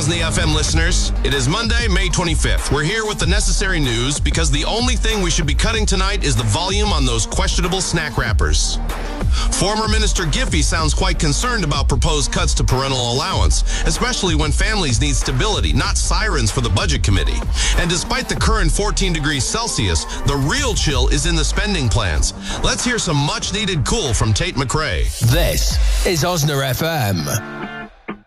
Osney FM listeners. It is Monday, May 25th. We're here with the necessary news because the only thing we should be cutting tonight is the volume on those questionable snack wrappers. Former Minister Giffey sounds quite concerned about proposed cuts to parental allowance, especially when families need stability, not sirens for the Budget Committee. And despite the current 14 degrees Celsius, the real chill is in the spending plans. Let's hear some much-needed cool from Tate McRae. This is Osner FM.